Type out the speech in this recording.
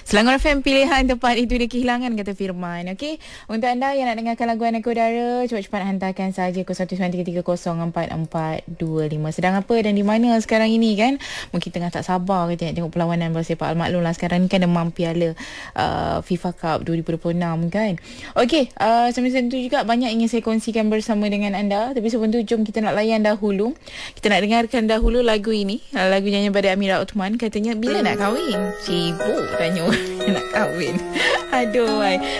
Selangor FM, pilihan tepat itu dia kehilangan, kata Firman. Okey, untuk anda yang nak dengarkan lagu Anak Udara, cepat-cepat hantarkan saja 0193304425. Sedang apa dan di mana sekarang ini kan? Mungkin tengah tak sabar kita nak tengok perlawanan bola sepak. Maklumlah sekarang ni kan demam piala FIFA Cup 2026 kan. Okey, sambil itu juga banyak ingin saya kongsikan bersama dengan anda. Tapi sebelum tu jom kita nak layan dahulu. Kita nak dengarkan dahulu lagu ini. Lagu nyanyian pada Amira Uthman. Katanya bila nak kahwin? Sibuk tanya nak kahwin. Aduh,